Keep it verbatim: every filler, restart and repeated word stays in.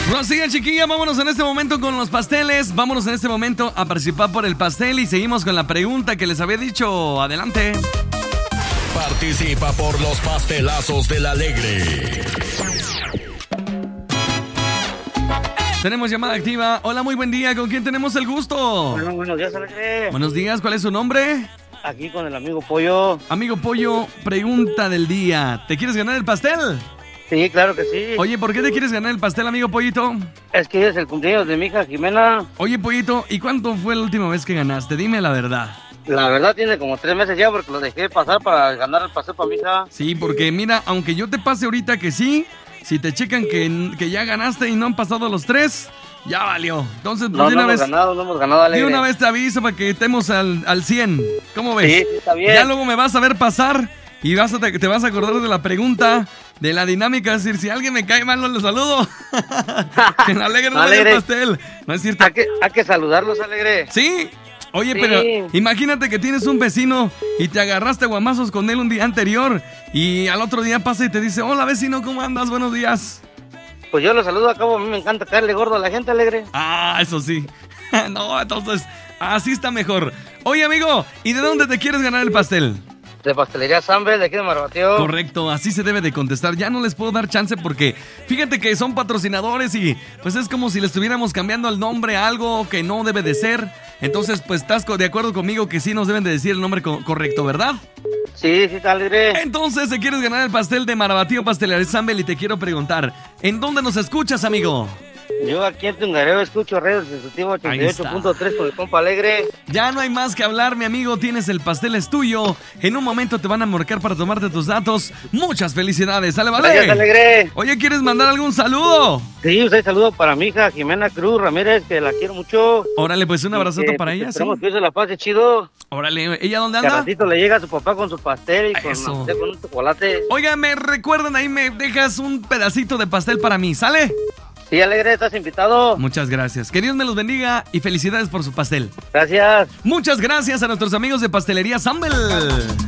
Prosigan, chiquilla, vámonos en este momento con los pasteles. Vámonos en este momento a participar por el pastel y seguimos con la pregunta que les había dicho. Adelante. Participa por los pastelazos del Alegre. Tenemos llamada activa. Hola, muy buen día. ¿Con quién tenemos el gusto? Bueno, buenos días, Alegre. Buenos días, ¿cuál es su nombre? Aquí con el amigo Pollo. Amigo Pollo, pregunta del día. ¿Te quieres ganar el pastel? Sí, claro que sí. Oye, ¿por qué te quieres ganar el pastel, amigo Pollito? Es que es el cumpleaños de mi hija Jimena. Oye, Pollito, ¿y cuánto fue la última vez que ganaste? Dime la verdad. La verdad tiene como tres meses ya porque lo dejé pasar para ganar el pastel para mi hija. Sí, porque mira, aunque yo te pase ahorita que sí, si te checan que, que ya ganaste y no han pasado los tres, ya valió. Entonces, pues No, de no una hemos vez, ganado, no hemos ganado, de Alegre. una vez te aviso para que estemos al, al cien. ¿Cómo ves? Sí, sí, está bien. Ya luego me vas a ver pasar y vas a te, te vas a acordar de la pregunta, de la dinámica. Es decir, si alguien me cae mal, no le saludo. Que en Alegre no le dé el Alegre. pastel. No es cierto. Hay que, hay que saludarlos, Alegre. Sí. Oye, Sí. pero imagínate que tienes un vecino y te agarraste a guamazos con él un día anterior y al otro día pasa y te dice, hola vecino, ¿cómo andas? Buenos días. Pues yo los saludo, acabo, a mí me encanta caerle gordo a la gente, Alegre. Ah, eso sí. No, entonces, así está mejor. Oye, amigo, ¿y de dónde te quieres ganar el pastel? De Pastelería Sambe, de aquí de Marbateo. Correcto, así se debe de contestar. Ya no les puedo dar chance porque fíjate que son patrocinadores y pues es como si le estuviéramos cambiando el nombre a algo que no debe de ser. Entonces, pues estás co- de acuerdo conmigo que sí nos deben de decir el nombre co- correcto, ¿verdad? Sí, sí, está Alegre. Entonces, si quieres ganar el pastel de Marabatío Pastelería Sambel y te quiero preguntar, ¿en dónde nos escuchas, amigo? Yo aquí en Tungareo escucho Radio Sensitivo ochenta y ocho punto tres con el compa Alegre. Ya no hay más que hablar, mi amigo, tienes el pastel, es tuyo. En un momento te van a marcar para tomarte tus datos. Muchas felicidades, ¿sale, vale? Gracias, Alegre. Oye, ¿quieres mandar algún saludo? Sí, un saludo para mi hija Jimena Cruz Ramírez, que la quiero mucho. Órale, pues un abrazote Y que, para pues, ella, sí. Esperamos que se la pase chido. Órale, ¿ella dónde Que al anda? ratito le llega a su papá con su pastel y con, Eso. con un chocolate. Oiga, me recuerdan ahí, me dejas un pedacito de pastel para mí, ¿sale? Sí, Alegre, estás invitado. Muchas gracias. Que Dios me los bendiga y felicidades por su pastel. Gracias. Muchas gracias a nuestros amigos de Pastelería Sambel.